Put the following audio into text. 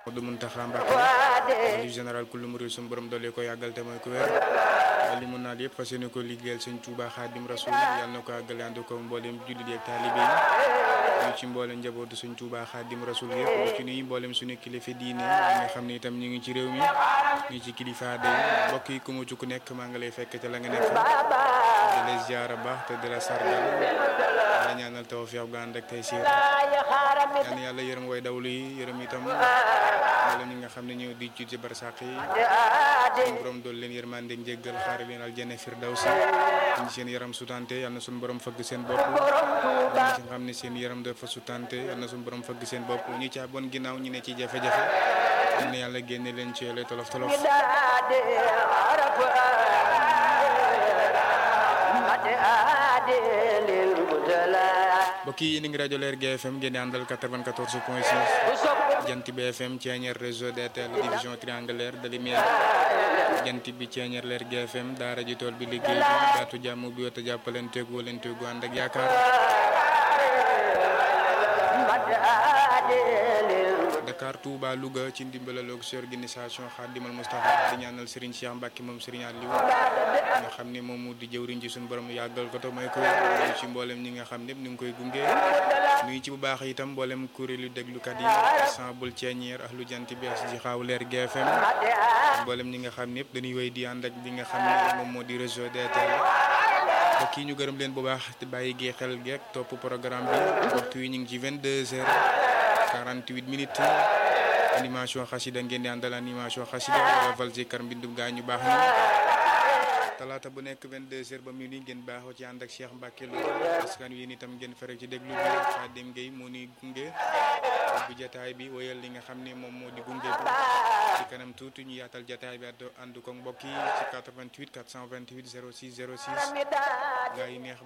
Modou Mountakha Mbacké xalif général kullu murid suñu borom doole ko yàggal te mooy ku wér li mu naal yëpp fas yéene ko liggéeyal sëñ Touba Xaadim Rasul yàlla na ko àggale ànd ko mboolem jullit yi ak taalibe yi ñu ci mboolem njabootu sëñ Touba Xaadim Rasul yëpp ci nuyu mboolem suñu kilifa diine yi nga xam ne itam ñu ngi ci réew mi ñu ci kilifa day mbokk yi ku mu ci ku nekk maa ngi lay fekk ca la nga nekk di la ziyaara baax te di la sargal la ñaanal tawfiq gu ànd ak tey siir yal na yàlla yërëm way dawlu yi yërëm itam mboolem ñi nga xam ne ñëw di ci barsàq yi suñu borom dool leen yërmande njéggal xaare leen aljanna firdawsi ñi seen yaram sutante yal na suñu borom fëgg seen bopp ñi ci xam ne seen yaram dafa sutante yal na suñu borom fëgg seen bopp ñi ci bon ginnaaw ñi ne ci jafe-jafe yal na yàlla génne leen ci yoolee tolof tolof mbokk yi yéen a ngi rajo Leer GFM ngeen di àndal 94.6 Jant bi FM Thiéniere réseau DTL division triangulaire de lumière Jant bi Thiéniere Leer GFM daara ji tool bi liggéey bi baatu jàmm bi wota jàppalanteeg wóolanteegu ànd ak yaakaar Dakar Touba Louga ci ndimbalaloog si organisation Khadimal Moustapha di ñaanal Serigne Cheikh Mbacké moom Serigne Aliou nga xam ne moom mu di jëwriñ ci suñu borom yàggal ko to mooy ko ci mboolem ñi nga xam ne ñu ngi koy gunge nuyu ci bu baax itam mboolem kuréelu déglukat yi ensemble Thiéniere ahlu jant bi as ji xaaw Leer GFM mboolem ñi nga xam ne dañuy wéy di ànd ak li nga xam ne moom moo di réseau DTL mbokk yi ñu gërëm leen bu baax te bàyyi gee xel geek topp programme bi waxtu yi ñu ngi ci 22h48 minutes animation xasida ngeen di àndal animation xasida wala valzikar mbindum gaa ñu baax ñi talaata bu nekk 22h ba minuit ngeen baaxoo ci ànd ak Cheikh Mbacké Lo askan wi itam ngeen fere ci déglu bi Khadim Gueye moo ni gunge bu jataay bi woyal li nga xam ne moom moo di gunge bi ci kanam tuuti ñu yaatal jataay bi ànd ko mbokk yi ci 88 428 06 06 gaa yi neex